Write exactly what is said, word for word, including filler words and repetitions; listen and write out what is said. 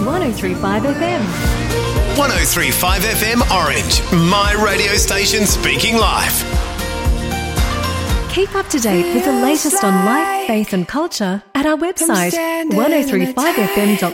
one oh three point five F M. one oh three point five F M Orange, my radio station speaking live. Keep up to date with the latest on life, faith and culture at our website one oh three five f m dot